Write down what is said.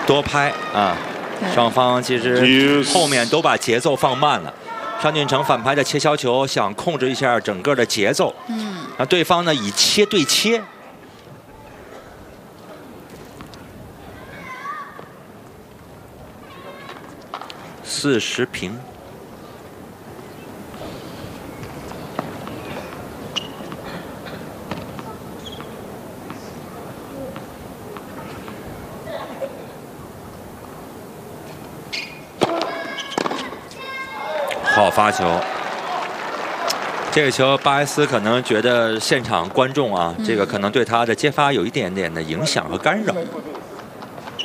多拍啊。双方其实后面都把节奏放慢了。尚俊成反拍的切削球，想控制一下整个的节奏。那对方呢以切对切。40平。好发球，这个球巴埃斯可能觉得现场观众啊，这个可能对他的接发有一点点的影响和干扰。